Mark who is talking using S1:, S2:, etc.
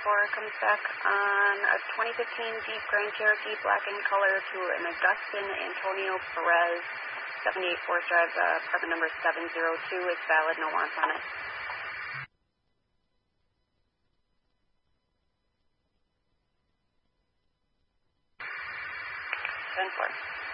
S1: comes back on a 2015 Jeep Grand Cherokee black in color to an Augustin Antonio Perez, 78 Forest Drive, apartment number 702. It's valid, no warrants on it. 10-4.